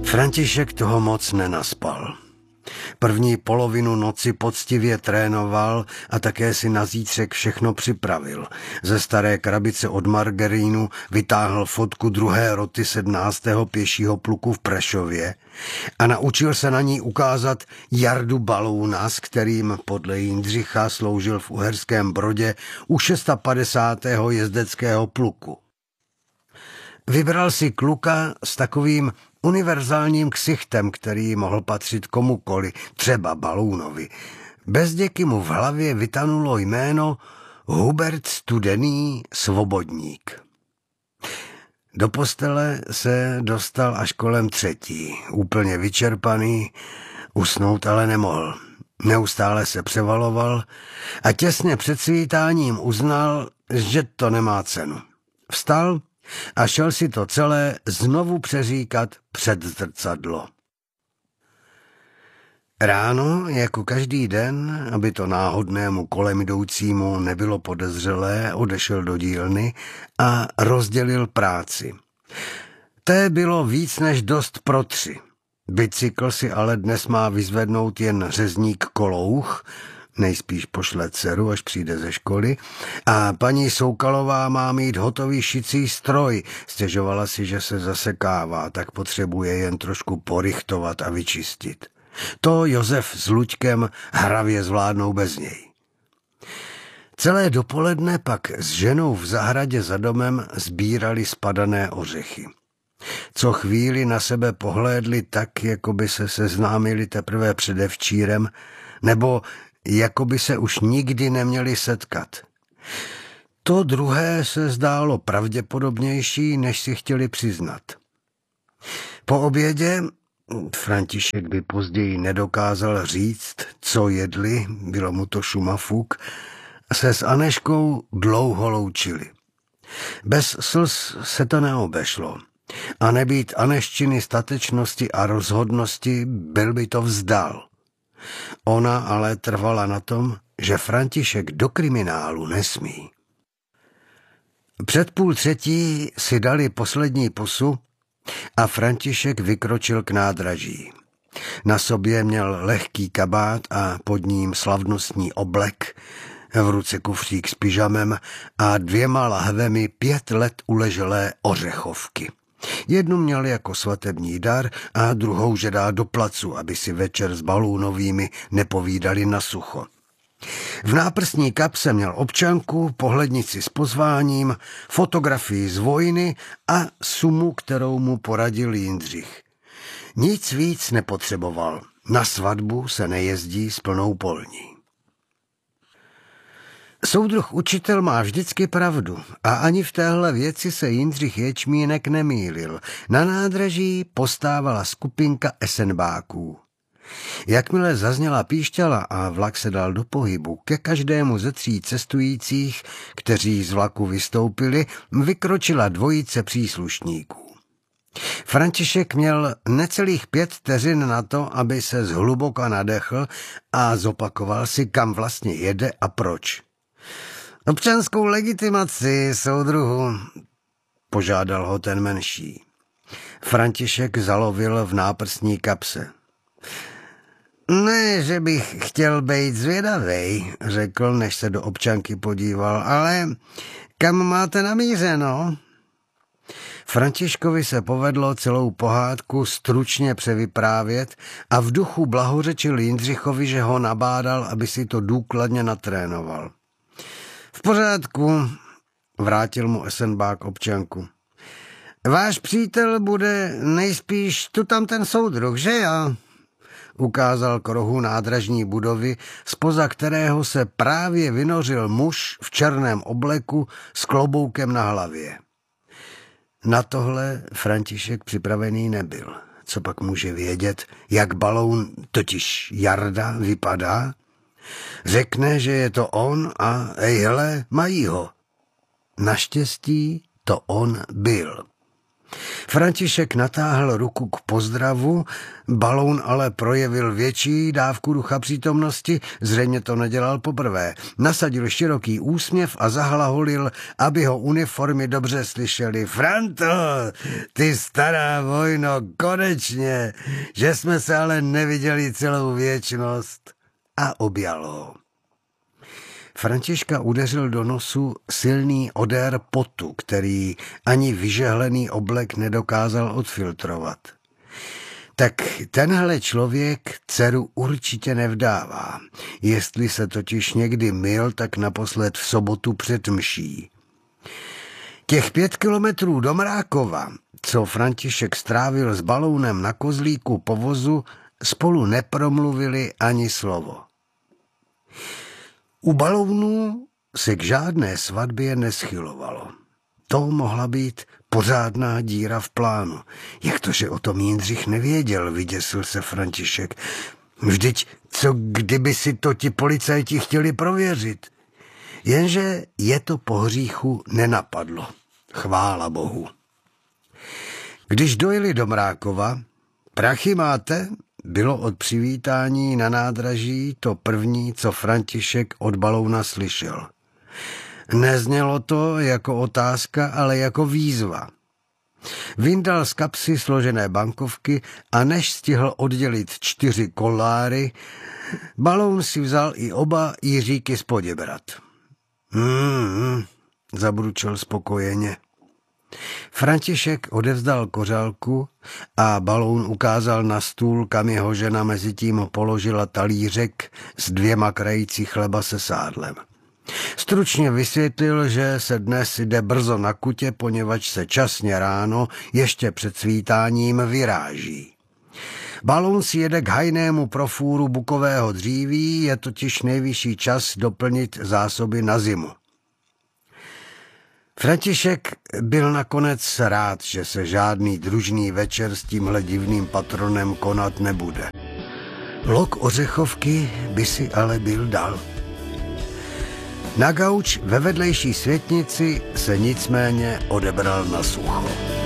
František toho moc nenaspal. První polovinu noci poctivě trénoval a také si na zítřek všechno připravil. Ze staré krabice od margarínu vytáhl fotku 2. roty 17. pěšího pluku v Prešově a naučil se na ní ukázat Jardu Balouna, s kterým podle Jindřicha sloužil v Uherském Brodě u 650. jezdeckého pluku. Vybral si kluka s takovým univerzálním ksichtem, který mohl patřit komukoli, třeba Balounovi. Bez děky mu v hlavě vytanulo jméno Hubert Studený Svobodník. Do postele se dostal až kolem 3. Úplně vyčerpaný, usnout ale nemohl. Neustále se převaloval a těsně před svítáním uznal, že to nemá cenu. Vstal a šel si to celé znovu přeříkat před zrcadlo. Ráno, jako každý den, aby to náhodnému kolem jdoucímu nebylo podezřelé, odešel do dílny a rozdělil práci. Té bylo víc než dost pro 3. Bicykl si ale dnes má vyzvednout jen řezník Kolouch, nejspíš pošle dceru, až přijde ze školy, a paní Soukalová má mít hotový šicí stroj. Stěžovala si, že se zasekává, tak potřebuje jen trošku porychtovat a vyčistit. To Josef s Luďkem hravě zvládnou bez něj. Celé dopoledne pak s ženou v zahradě za domem sbírali spadané ořechy. Co chvíli na sebe pohlédli tak, jako by se seznámili teprve předevčírem, nebo jako by se už nikdy neměli setkat. To druhé se zdálo pravděpodobnější, než si chtěli přiznat. Po obědě, František by později nedokázal říct, co jedli, bylo mu to šumafuk, se s Aneškou dlouho loučili. Bez slz se to neobešlo. A nebýt Aneščiny statečnosti a rozhodnosti, byl by to vzdal. Ona ale trvala na tom, že František do kriminálu nesmí. Před 2:30 si dali poslední pusu a František vykročil k nádraží. Na sobě měl lehký kabát a pod ním slavnostní oblek, v ruce kufřík s pyžamem a 2 lahvemi 5 let uleželé ořechovky. Jednu měl jako svatební dar a druhou že dá do placu, aby si večer s Balounovými nepovídali na sucho. V náprstní kapse měl občanku, pohlednici s pozváním, fotografii z vojny a sumu, kterou mu poradil Jindřich. Nic víc nepotřeboval. Na svatbu se nejezdí s plnou polní. Soudruh učitel má vždycky pravdu a ani v téhle věci se Jindřich Ječmínek nemýlil. Na nádraží postávala skupinka esenbáků. Jakmile zazněla píšťala a vlak se dal do pohybu, ke každému ze 3 cestujících, kteří z vlaku vystoupili, vykročila dvojice příslušníků. František měl necelých 5 vteřin na to, aby se zhluboka nadechl a zopakoval si, kam vlastně jede a proč. Občanskou legitimaci, soudruhu, požádal ho ten menší. František zalovil v náprstní kapse. Ne, že bych chtěl být zvědavej, řekl, než se do občanky podíval, ale kam máte namířeno? Františkovi se povedlo celou pohádku stručně převyprávět a v duchu blahořečil Jindřichovi, že ho nabádal, aby si to důkladně natrénoval. V pořádku, vrátil mu esenbák občanku. Váš přítel bude nejspíš tu tam ten soudruh, že jo? Ukázal k rohu nádražní budovy, zpoza kterého se právě vynořil muž v černém obleku s kloboukem na hlavě. Na tohle František připravený nebyl. Co pak může vědět, jak Baloun, totiž Jarda, vypadá? Řekne, že je to on a hele, mají ho. Naštěstí to on byl. František natáhl ruku k pozdravu, Baloun ale projevil větší dávku ducha přítomnosti, zřejmě to nedělal poprvé. Nasadil široký úsměv a zahlaholil, aby ho uniformy dobře slyšeli. Franto, ty stará vojno, konečně, že jsme se ale neviděli celou věčnost. A objal ho. Františka udeřil do nosu silný odér potu, který ani vyžehlený oblek nedokázal odfiltrovat. Tak tenhle člověk dceru určitě nevdává. Jestli se totiž někdy myl, tak naposled v sobotu před mší. Těch 5 kilometrů do Mrákova, co František strávil s Balounem na kozlíku po vozu, spolu nepromluvili ani slovo. U Balounů se k žádné svatbě neschylovalo. To mohla být pořádná díra v plánu. Jak to, že o tom Jindřich nevěděl, vyděsil se František. Vždyť co kdyby si to ti policajti chtěli prověřit. Jenže je to po hříchu nenapadlo. Chvála Bohu. Když dojeli do Mrákova, prachy máte? Bylo od přivítání na nádraží to první, co František od Balouna slyšel. Neznělo to jako otázka, ale jako výzva. Vyndal z kapsy složené bankovky a než stihl oddělit 4 koláry, Baloun si vzal i oba Jiříky z Poděbrad. Zabručel spokojeně. František odevzdal kořálku a Baloun ukázal na stůl, kam jeho žena mezi tím položila talířek s 2 krající chleba se sádlem. Stručně vysvětlil, že se dnes jde brzo na kutě, poněvadž se časně ráno ještě před svítáním vyráží. Baloun si jede k hajnému profůru bukového dříví, je totiž nejvyšší čas doplnit zásoby na zimu. František byl nakonec rád, že se žádný družný večer s tímhle divným patronem konat nebude. Lok ořechovky by si ale byl dal. Na gauč ve vedlejší světnici se nicméně odebral na sucho.